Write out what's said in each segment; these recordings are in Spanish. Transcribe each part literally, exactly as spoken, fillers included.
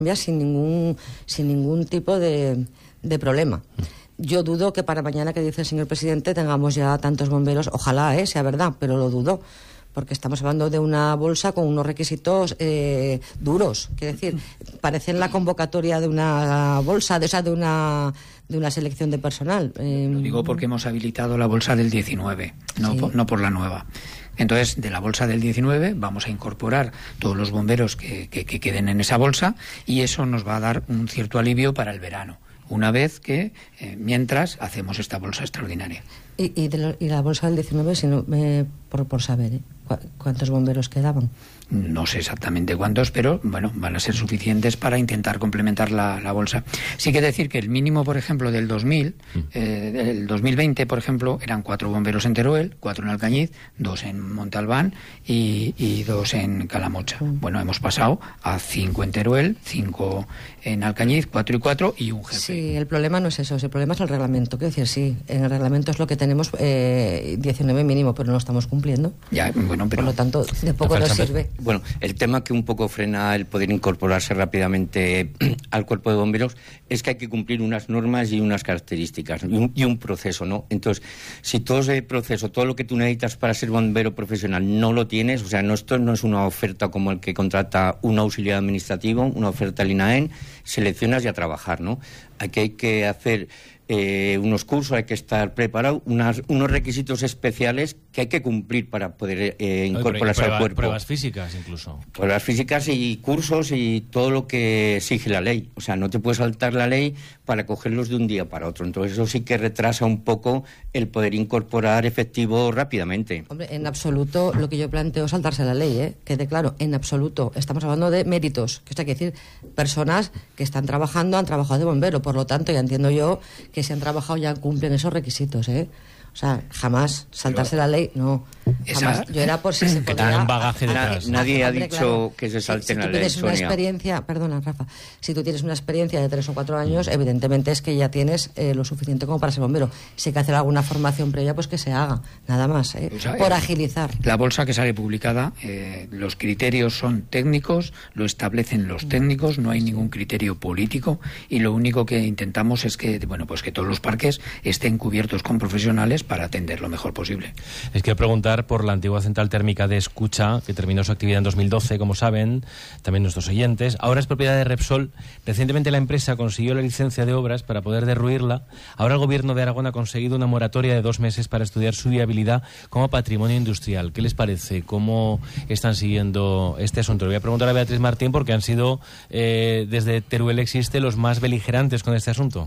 sin ningún, sin ningún tipo de, de problema. Yo dudo que para mañana, que dice el señor presidente, tengamos ya tantos bomberos. Ojalá, eh, sea verdad, pero lo dudo. Porque estamos hablando de una bolsa con unos requisitos eh, duros. Quiero decir, parece la convocatoria de una bolsa, de, o sea, de una, de una selección de personal. Eh, Lo digo porque hemos habilitado la bolsa del diecinueve, no, sí. por, no por la nueva. Entonces, de la bolsa del diecinueve vamos a incorporar todos los bomberos que, que, que queden en esa bolsa, y eso nos va a dar un cierto alivio para el verano, una vez que, eh, mientras, hacemos esta bolsa extraordinaria. Y, y, de lo, y la bolsa del diecinueve, si no, eh, por, por saber, ¿eh? ¿Cuántos bomberos quedaban? No sé exactamente cuántos, pero bueno, van a ser suficientes para intentar complementar la, la bolsa. Sí que decir que el mínimo, por ejemplo, del dos mil, eh, del dos mil veinte, por ejemplo, eran cuatro bomberos en Teruel, cuatro en Alcañiz, dos en Montalbán y, y dos en Calamocha. Mm. Bueno, hemos pasado a cinco en Teruel, cinco en Alcañiz, cuatro y cuatro y un jefe. Sí, el problema no es eso, el problema es el reglamento. Quiero decir, sí, en el reglamento es lo que tenemos, eh, diecinueve mínimo, pero no lo estamos cumpliendo. Ya, bueno, pero... Por lo tanto, de poco nos sirve. Bueno, el tema que un poco frena el poder incorporarse rápidamente al cuerpo de bomberos es que hay que cumplir unas normas y unas características y un, y un proceso, ¿no? Entonces, si todo ese proceso, todo lo que tú necesitas para ser bombero profesional no lo tienes, o sea, no, esto no es una oferta como el que contrata un auxiliar administrativo, una oferta del INAEN, seleccionas y a trabajar, ¿no? Aquí hay que hacer eh, unos cursos, hay que estar preparado, unas, unos requisitos especiales que hay que cumplir para poder eh, incorporarse prueba, al cuerpo. Pruebas físicas incluso. Pruebas físicas y cursos y todo lo que exige la ley. O sea, no te puedes saltar la ley para cogerlos de un día para otro. Entonces eso sí que retrasa un poco el poder incorporar efectivo rápidamente. Hombre, en absoluto lo que yo planteo es saltarse la ley, ¿eh? Quede claro, en absoluto. Estamos hablando de méritos, que esto hay que decir, personas que están trabajando, han trabajado de bombero, por lo tanto ya entiendo yo que si han trabajado ya cumplen esos requisitos, ¿eh? O sea, jamás saltarse Pero, la ley, no. Jamás. Yo era por si se podía... un bagaje detrás. Nadie ha dicho claro, que se salte si, si la ley, tú tienes una Sonia. experiencia, perdona, Rafa, si tú tienes una experiencia de tres o cuatro años, evidentemente es que ya tienes eh, lo suficiente como para ser bombero. Si hay que hacer alguna formación previa, pues que se haga, nada más, ¿eh? O sea, por eh, agilizar. La bolsa que sale publicada, eh, los criterios son técnicos, lo establecen los técnicos, no hay ningún criterio político, y lo único que intentamos es que, bueno, pues que todos los parques estén cubiertos con profesionales para atender lo mejor posible. Les quiero preguntar por la antigua central térmica de Escucha, que terminó su actividad en dos mil doce, como saben, también nuestros oyentes. Ahora es propiedad de Repsol. Recientemente la empresa consiguió la licencia de obras para poder derruirla. Ahora el gobierno de Aragón ha conseguido una moratoria de dos meses para estudiar su viabilidad como patrimonio industrial. ¿Qué les parece? ¿Cómo están siguiendo este asunto? Le voy a preguntar a Beatriz Martín, porque han sido, eh, desde Teruel Existe, los más beligerantes con este asunto.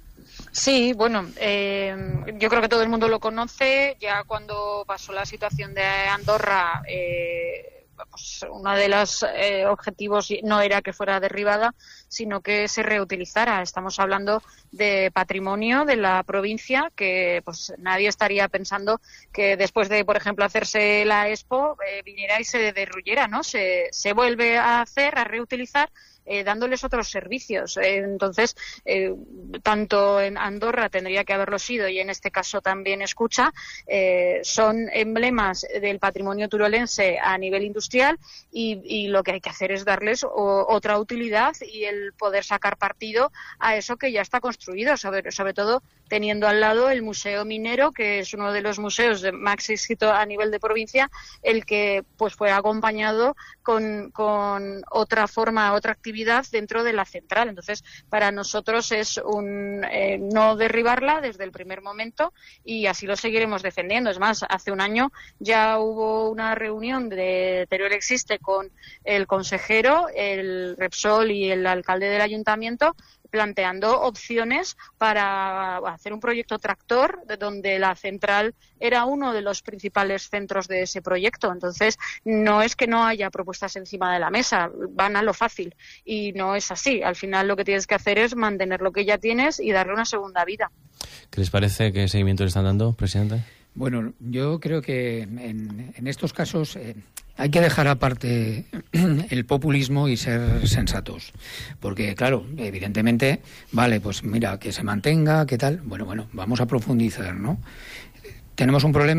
Sí, bueno, eh, yo creo que todo el mundo lo conoce. Ya cuando pasó la situación de Andorra, eh, pues uno de los eh, objetivos no era que fuera derribada, sino que se reutilizara. Estamos hablando de patrimonio de la provincia, que pues nadie estaría pensando que después de, por ejemplo, hacerse la Expo, eh, viniera y se derruyera, ¿no? Se, se vuelve a hacer, a reutilizar, Eh, dándoles otros servicios. Eh, entonces, eh, tanto en Andorra tendría que haberlo sido, y en este caso también Escucha, eh, son emblemas del patrimonio turolense a nivel industrial, y, y lo que hay que hacer es darles o, otra utilidad y el poder sacar partido a eso que ya está construido, sobre, sobre todo teniendo al lado el Museo Minero, que es uno de los museos de más éxito a nivel de provincia, el que pues fue acompañado con, con otra forma, otra actividad dentro de la central. Entonces, para nosotros es un eh, no derribarla desde el primer momento, y así lo seguiremos defendiendo. Es más, hace un año ya hubo una reunión de Teruel Existe con el consejero, el Repsol y el alcalde del ayuntamiento, planteando opciones para hacer un proyecto tractor, de donde la central era uno de los principales centros de ese proyecto. Entonces, no es que no haya propuestas encima de la mesa, van a lo fácil, y no es así. Al final lo que tienes que hacer es mantener lo que ya tienes y darle una segunda vida. ¿Qué les parece? ¿Qué seguimiento le están dando, presidente? Bueno, yo creo que en, en estos casos eh, hay que dejar aparte el populismo y ser sensatos. Porque, claro, evidentemente, vale, pues mira, que se mantenga, ¿qué tal? Bueno, bueno, vamos a profundizar, ¿no? Tenemos un problema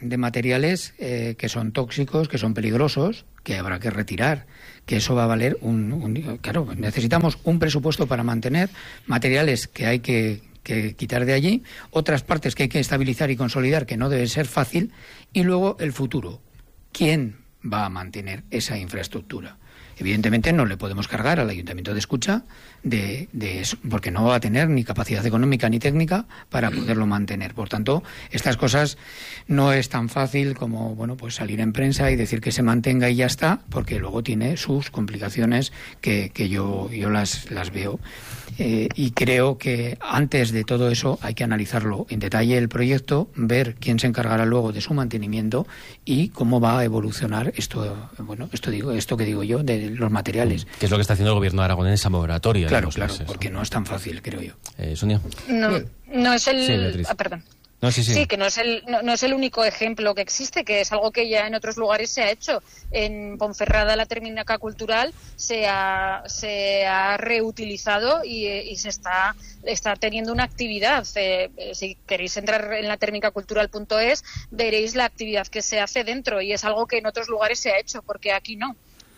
de materiales eh, que son tóxicos, que son peligrosos, que habrá que retirar, que eso va a valer un, un... Claro, necesitamos un presupuesto para mantener materiales que hay que, que quitar de allí, otras partes que hay que estabilizar y consolidar, que no debe ser fácil, y luego el futuro. ¿Quién va a mantener esa infraestructura? Evidentemente no le podemos cargar al Ayuntamiento de Escucha de, de eso, porque no va a tener ni capacidad económica ni técnica para poderlo mantener. Por tanto, estas cosas no es tan fácil como bueno pues salir en prensa y decir que se mantenga y ya está, porque luego tiene sus complicaciones que, que yo, yo las, las veo. Eh, y creo que antes de todo eso hay que analizarlo en detalle el proyecto, ver quién se encargará luego de su mantenimiento y cómo va a evolucionar esto, bueno, esto digo, esto que digo yo de los materiales. Que es lo que está haciendo el gobierno de Aragón en esa moratoria. Claro, claro, meses, porque ¿no? no es tan fácil, creo yo. Eh, Sonia. No, no es el. Sí, ah, perdón. No, sí, sí. sí, que no es, el, no, no es el único ejemplo que existe, que es algo que ya en otros lugares se ha hecho. En Ponferrada la terminaca cultural se ha, se ha reutilizado y, y se está, está teniendo una actividad. Eh, si queréis entrar en la térmica cultural punto es, veréis la actividad que se hace dentro y es algo que en otros lugares se ha hecho, porque aquí no.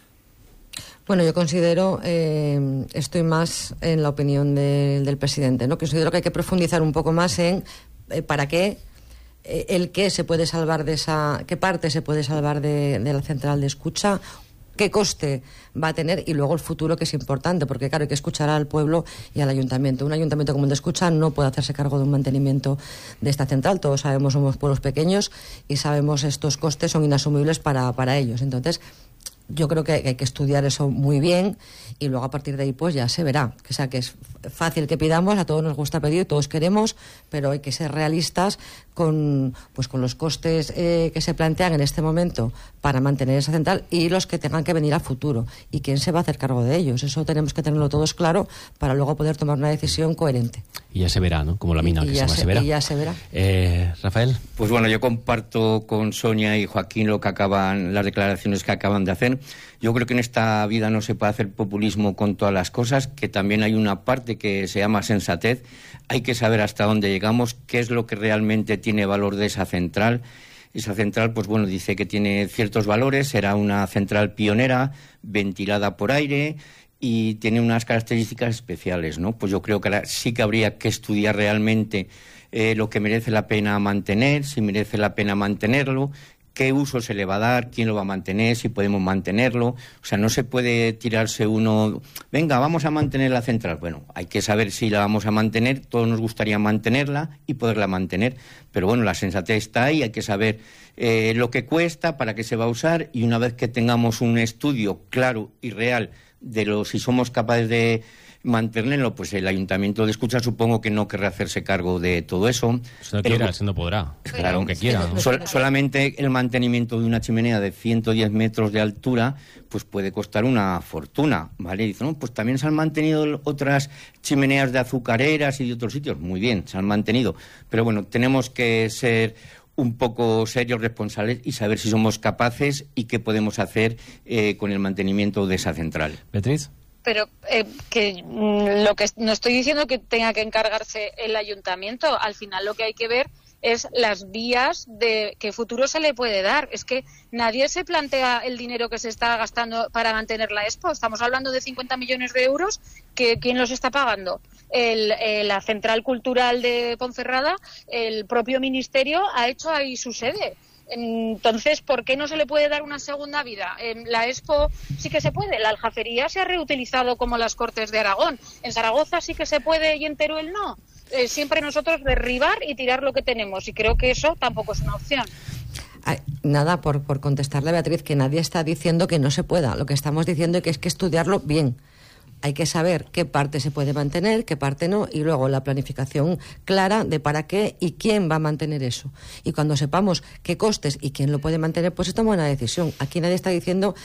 Bueno, yo considero, eh, estoy más en la opinión de, del presidente, ¿no? Considero que hay que profundizar un poco más en eh, para qué, eh, el qué se puede salvar de esa, qué parte se puede salvar de, de la central de Escucha, qué coste va a tener y luego el futuro, que es importante, porque claro, hay que escuchar al pueblo y al ayuntamiento. Un ayuntamiento como el de Escucha no puede hacerse cargo de un mantenimiento de esta central. Todos sabemos, somos pueblos pequeños y sabemos estos costes son inasumibles para, para ellos. Entonces, yo creo que hay que estudiar eso muy bien y luego a partir de ahí pues ya se verá. O sea, que es fácil que pidamos, a todos nos gusta pedir, todos queremos, pero hay que ser realistas con, pues, con los costes eh, que se plantean en este momento para mantener esa central y los que tengan que venir a futuro. ¿Y quién se va a hacer cargo de ellos? Eso tenemos que tenerlo todos claro para luego poder tomar una decisión coherente. Y ya se verá, ¿no? Como la mina, y, que y se llama se, se verá. Y ya se verá. Eh, Rafael. Pues bueno, yo comparto con Sonia y Joaquín lo que acaban, las declaraciones que acaban de hacer. Yo creo que en esta vida no se puede hacer populismo con todas las cosas, que también hay una parte que se llama sensatez. Hay que saber hasta dónde llegamos, qué es lo que realmente tiene valor de esa central. Esa central, pues bueno, dice que tiene ciertos valores, será una central pionera, ventilada por aire y tiene unas características especiales, ¿no? Pues yo creo que sí que habría que estudiar realmente eh, lo que merece la pena mantener, si merece la pena mantenerlo, qué uso se le va a dar, quién lo va a mantener, si podemos mantenerlo. O sea, no se puede tirarse uno, venga, vamos a mantener la central. Bueno, hay que saber si la vamos a mantener, todos nos gustaría mantenerla y poderla mantener, pero bueno, la sensatez está ahí, hay que saber eh, lo que cuesta, para qué se va a usar, y una vez que tengamos un estudio claro y real de lo si somos capaces de mantenerlo, pues el Ayuntamiento de Escucha supongo que no querrá hacerse cargo de todo eso. Si no quiera, si no podrá. Claro, aunque quiera. ¿no? Sol, solamente el mantenimiento de una chimenea de ciento diez metros de altura pues puede costar una fortuna, ¿vale? Dice, no, pues también se han mantenido otras chimeneas de azucareras y de otros sitios. Muy bien, se han mantenido. Pero bueno, tenemos que ser un poco serios, responsables y saber si somos capaces y qué podemos hacer eh, con el mantenimiento de esa central. Beatriz. Pero eh, que mm, lo que no estoy diciendo que tenga que encargarse el ayuntamiento. Al final lo que hay que ver es las vías de qué futuro se le puede dar. Es que nadie se plantea el dinero que se está gastando para mantener la Expo. Estamos hablando de cincuenta millones de euros. Que, ¿quién los está pagando? El, eh, la Central Cultural de Ponferrada, el propio Ministerio ha hecho ahí su sede. Entonces, ¿por qué no se le puede dar una segunda vida? En la Expo sí que se puede. La Aljafería se ha reutilizado como las Cortes de Aragón. En Zaragoza sí que se puede y en Teruel no. Eh, siempre nosotros derribar y tirar lo que tenemos. Y creo que eso tampoco es una opción. Ay, nada, por, por contestarle a Beatriz, que nadie está diciendo que no se pueda. Lo que estamos diciendo es que es que estudiarlo bien. Hay que saber qué parte se puede mantener, qué parte no, y luego la planificación clara de para qué y quién va a mantener eso. Y cuando sepamos qué costes y quién lo puede mantener, pues se toma una decisión. Aquí nadie está diciendo,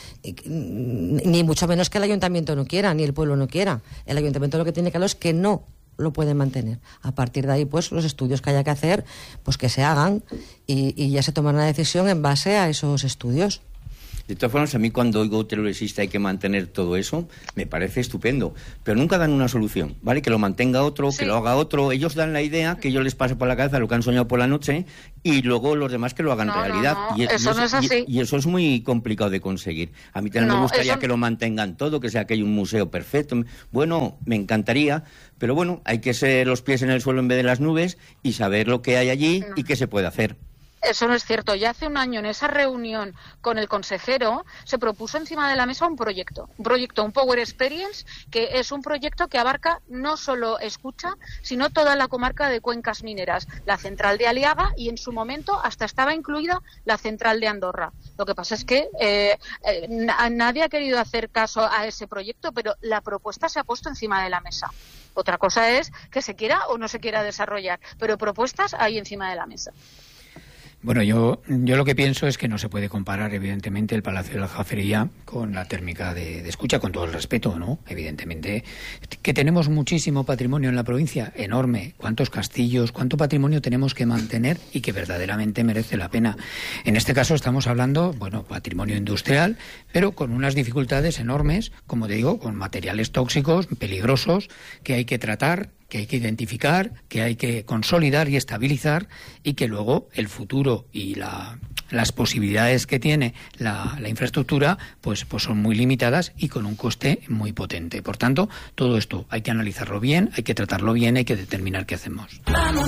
ni mucho menos que el ayuntamiento no quiera, ni el pueblo no quiera. El ayuntamiento lo que tiene claro es que no lo puede mantener. A partir de ahí, pues los estudios que haya que hacer, pues que se hagan y, y ya se tomará una decisión en base a esos estudios. De todas formas, a mí cuando oigo televisión hay que mantener todo eso, me parece estupendo. Pero nunca dan una solución, ¿vale? Que lo mantenga otro, sí. que lo haga otro. Ellos dan la idea, que ellos les pase por la cabeza lo que han soñado por la noche y luego los demás que lo hagan no, realidad. No, no. Y, eso y no es así. Y, y eso es muy complicado de conseguir. A mí también no, me gustaría eso... que lo mantengan todo, que sea que hay un museo perfecto. Bueno, me encantaría, pero bueno, hay que ser los pies en el suelo en vez de las nubes y saber lo que hay allí no. y qué se puede hacer. Eso no es cierto. Ya hace un año, en esa reunión con el consejero, se propuso encima de la mesa un proyecto. Un proyecto, un Power Experience, que es un proyecto que abarca no solo Escucha, sino toda la comarca de Cuencas Mineras, la central de Aliaga y, en su momento, hasta estaba incluida la central de Andorra. Lo que pasa es que eh, eh, nadie ha querido hacer caso a ese proyecto, pero la propuesta se ha puesto encima de la mesa. Otra cosa es que se quiera o no se quiera desarrollar, pero propuestas hay encima de la mesa. Bueno, yo, yo lo que pienso es que no se puede comparar, evidentemente, el Palacio de la Aljafería con la térmica de, de Escucha, con todo el respeto, ¿no? Evidentemente, que tenemos muchísimo patrimonio en la provincia, enorme. Cuántos castillos, cuánto patrimonio tenemos que mantener y que verdaderamente merece la pena. En este caso estamos hablando, bueno, patrimonio industrial, pero con unas dificultades enormes, como te digo, con materiales tóxicos, peligrosos, que hay que tratar, que hay que identificar, que hay que consolidar y estabilizar y que luego el futuro y la, las posibilidades que tiene la, la infraestructura pues, pues son muy limitadas y con un coste muy potente. Por tanto, todo esto hay que analizarlo bien, hay que tratarlo bien, hay que determinar qué hacemos.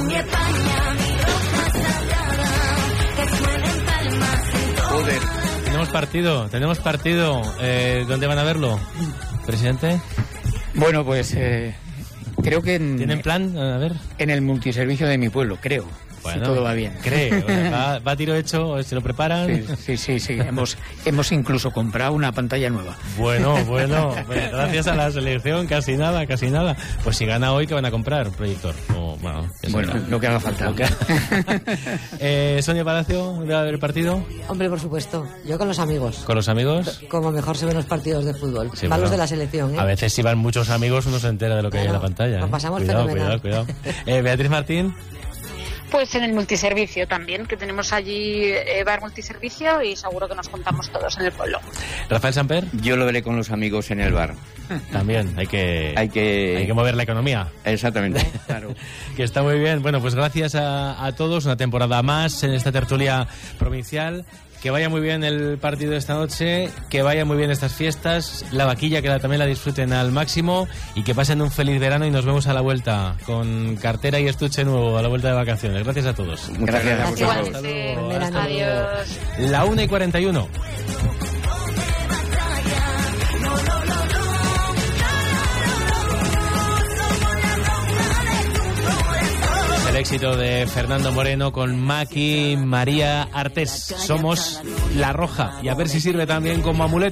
Joder. Tenemos partido, tenemos partido. Eh, ¿Dónde van a verlo, presidente? Bueno, pues... Eh... Creo que en, ¿Tienen plan? A ver. En el multiservicio de mi pueblo, creo. Bueno, si todo va bien. Creo. ¿Va, va a tiro hecho? ¿Se lo preparan? Sí, sí, sí. sí. hemos, hemos incluso comprado una pantalla nueva. Bueno, bueno. Pues gracias a la selección, casi nada, casi nada. Pues si gana hoy, ¿qué van a comprar? Proyector. O, bueno, bueno lo que haga falta. Lo que... eh, Sonia Palacio, ¿va a haber partido? Hombre, por supuesto. Yo con los amigos. ¿Con los amigos? Como mejor se ven los partidos de fútbol. Sí, van bueno, los de la selección, ¿eh? A veces si van muchos amigos uno se entera de lo que bueno, hay en la pantalla. Lo ¿eh? pasamos cuidado, fenomenal. Cuidado, cuidado. Eh, Beatriz Martín. Pues en el multiservicio también, que tenemos allí eh, bar multiservicio y seguro que nos juntamos todos en el pueblo. Rafael Samper. Yo lo veré con los amigos en el bar. También, hay que, hay que, hay que mover la economía. Exactamente, claro. Que está muy bien. Bueno, pues gracias a, a todos, una temporada más en esta tertulia provincial. Que vaya muy bien el partido de esta noche, que vaya muy bien estas fiestas, la vaquilla que la, también la disfruten al máximo y que pasen un feliz verano y nos vemos a la vuelta con cartera y estuche nuevo a la vuelta de vacaciones. Gracias a todos. Muchas gracias. Gracias. Hasta luego. Hasta Adiós. La una y cuarenta y uno. El éxito de Fernando Moreno con Maki María Artés. Somos La Roja y a ver si sirve también como amuleto.